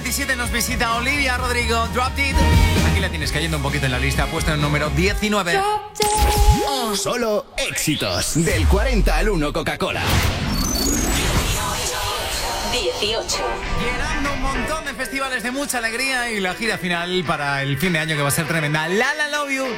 27 nos visita Olivia Rodrigo, Dropped It. Aquí la tienes cayendo un poquito en la lista, puesto en el número 19. Solo éxitos. Del 40 al 1 Coca-Cola. 18. Llenando un montón de festivales de mucha alegría y la gira final para el fin de año que va a ser tremenda. La Love You.